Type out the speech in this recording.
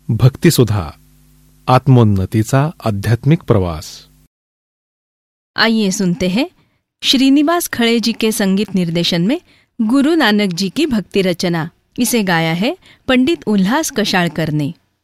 भक्तिसुधा, आत्मोन्नतीचा आध्यात्मिक प्रवास। आइए सुनते हैं श्रीनिवास खड़े जी के संगीत निर्देशन में गुरु नानक जी की भक्ति रचना। इसे गाया है पंडित उल्लास कशाळकर ने।